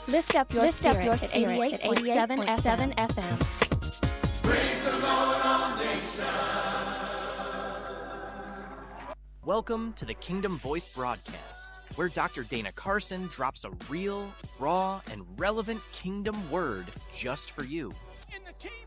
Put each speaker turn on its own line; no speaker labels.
Lift up your spirit at 88.7 FM.
Praise the Lord, all nations.
Welcome to the Kingdom Voice broadcast, where Dr. Dana Carson drops a real, raw, and relevant kingdom word just for you.
In the kingdom